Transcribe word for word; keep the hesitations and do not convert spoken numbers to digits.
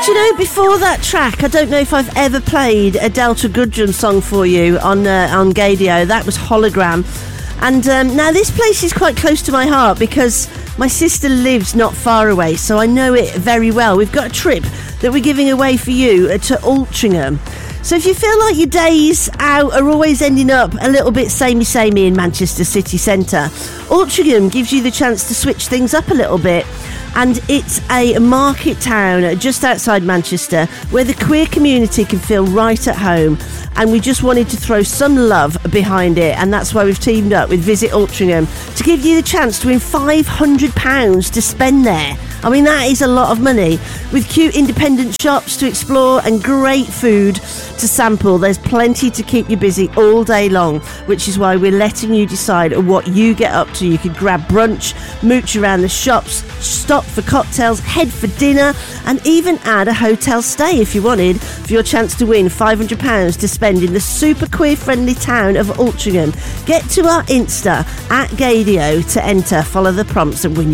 Do you know, before that track, I don't know if I've ever played a Delta Goodrem song for you on uh, on Gadio. That was Hologram. And um, now this place is quite close to my heart because my sister lives not far away, so I know it very well. We've got a trip that we're giving away for you uh, to Altrincham. So if you feel like your days out are always ending up a little bit samey-samey in Manchester city centre, Altrincham gives you the chance to switch things up a little bit. And it's a market town just outside Manchester where the queer community can feel right at home. And we just wanted to throw some love behind it. And that's why we've teamed up with Visit Altrincham to give you the chance to win five hundred pounds to spend there. I mean, that is a lot of money. With cute independent shops to explore and great food to sample, there's plenty to keep you busy all day long, which is why we're letting you decide what you get up to. You could grab brunch, mooch around the shops, stop for cocktails, head for dinner, and even add a hotel stay if you wanted for your chance to win five hundred pounds to spend in the super queer-friendly town of Altrincham. Get to our Insta at Gadio to enter, follow the prompts and win